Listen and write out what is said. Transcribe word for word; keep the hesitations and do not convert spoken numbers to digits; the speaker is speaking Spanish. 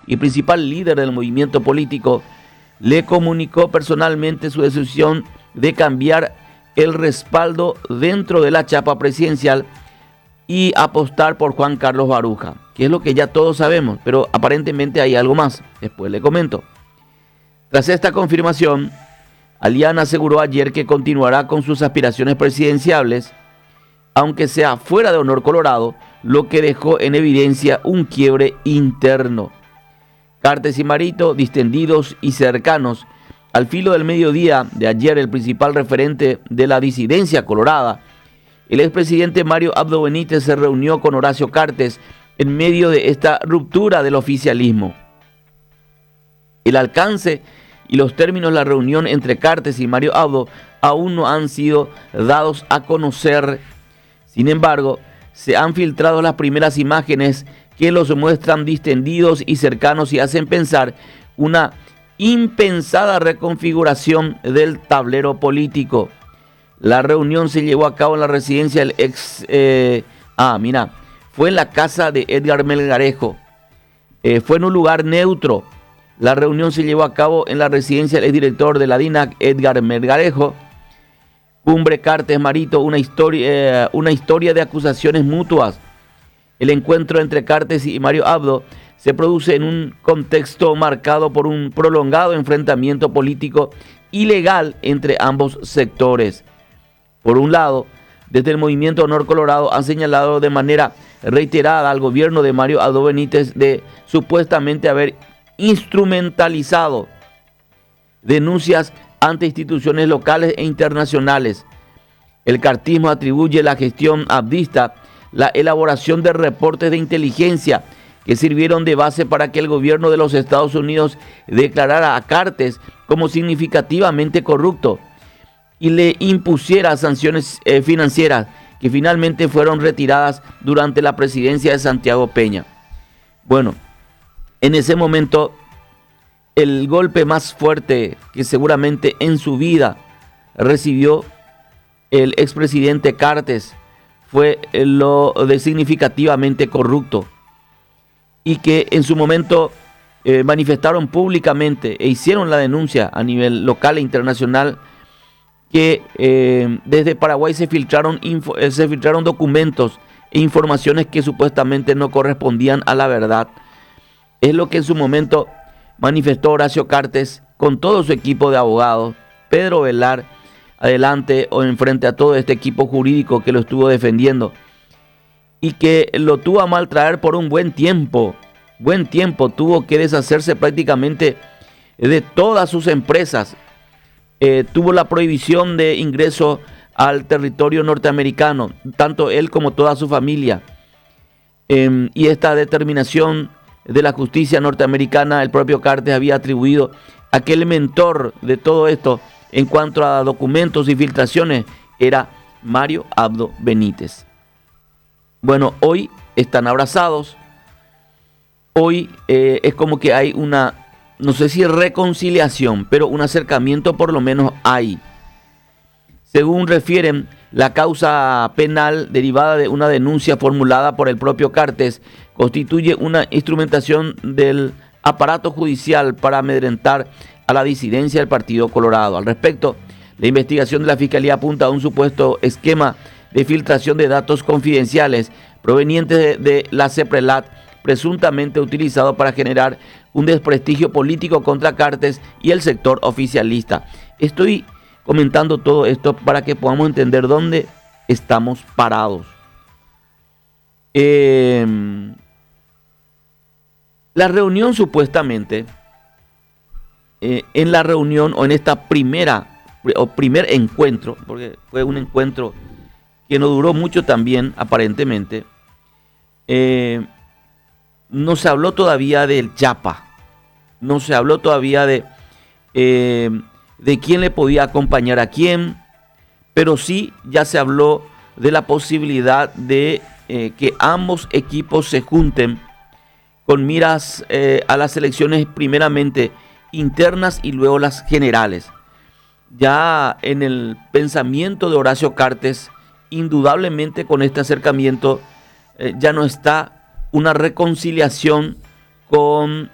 y principal líder del movimiento político, le comunicó personalmente su decisión de cambiar el respaldo dentro de la chapa presidencial y apostar por Juan Carlos Baruja, que es lo que ya todos sabemos, pero aparentemente hay algo más. Después le comento. Tras esta confirmación, Aliana aseguró ayer que continuará con sus aspiraciones presidenciales, aunque sea fuera de Honor Colorado, lo que dejó en evidencia un quiebre interno. Cartes y Marito, distendidos y cercanos, al filo del mediodía de ayer, el principal referente de la disidencia colorada, el expresidente Mario Abdo Benítez, se reunió con Horacio Cartes en medio de esta ruptura del oficialismo. El alcance y los términos de la reunión entre Cartes y Mario Abdo aún no han sido dados a conocer. Sin embargo, se han filtrado las primeras imágenes que los muestran distendidos y cercanos y hacen pensar una impensada reconfiguración del tablero político. La reunión se llevó a cabo en la residencia del ex... Eh, ah, mira, fue en la casa de Edgar Melgarejo. Eh, fue en un lugar neutro. La reunión se llevó a cabo en la residencia del exdirector de la D I N A C, Edgar Melgarejo. Cumbre Cartes Marito, una historia, eh, una historia de acusaciones mutuas. El encuentro entre Cartes y Mario Abdo se produce en un contexto marcado por un prolongado enfrentamiento político y legal entre ambos sectores. Por un lado, desde el movimiento Honor Colorado han señalado de manera reiterada al gobierno de Mario Abdo Benítez de supuestamente haber instrumentalizado denuncias ante instituciones locales e internacionales. El cartismo atribuye a la gestión abdista la elaboración de reportes de inteligencia que sirvieron de base para que el gobierno de los Estados Unidos declarara a Cartes como significativamente corrupto y le impusiera sanciones eh, financieras que finalmente fueron retiradas durante la presidencia de Santiago Peña. Bueno, en ese momento el golpe más fuerte que seguramente en su vida recibió el expresidente Cartes fue lo de significativamente corrupto, y que en su momento eh, manifestaron públicamente e hicieron la denuncia a nivel local e internacional que eh, desde Paraguay se filtraron, info, eh, se filtraron documentos e informaciones que supuestamente no correspondían a la verdad. Es lo que en su momento manifestó Horacio Cartes con todo su equipo de abogados, Pedro Velar, adelante o enfrente a todo este equipo jurídico que lo estuvo defendiendo y que lo tuvo a mal traer por un buen tiempo. Buen tiempo, tuvo que deshacerse prácticamente de todas sus empresas. Eh, tuvo la prohibición de ingreso al territorio norteamericano, tanto él como toda su familia. Eh, y esta determinación de la justicia norteamericana, el propio Cartes había atribuido a que el mentor de todo esto en cuanto a documentos y filtraciones era Mario Abdo Benítez. Bueno, hoy están abrazados. Hoy eh, es como que hay una, no sé si reconciliación, pero un acercamiento por lo menos hay. Según refieren, la causa penal derivada de una denuncia formulada por el propio Cartes constituye una instrumentación del aparato judicial para amedrentar a la disidencia del Partido Colorado. Al respecto, la investigación de la Fiscalía apunta a un supuesto esquema de filtración de datos confidenciales provenientes de, de la CEPRELAT, presuntamente utilizado para generar un desprestigio político contra Cartes y el sector oficialista. Estoy comentando todo esto para que podamos entender dónde estamos parados. Eh, la reunión supuestamente, eh, en la reunión o en esta primera o primer encuentro, porque fue un encuentro que no duró mucho también aparentemente, eh, no se habló todavía del Chapa, no se habló todavía de, eh, de quién le podía acompañar a quién, pero sí ya se habló de la posibilidad de eh, que ambos equipos se junten con miras eh, a las elecciones primeramente internas y luego las generales. Ya en el pensamiento de Horacio Cartes, indudablemente con este acercamiento eh, ya no está una reconciliación con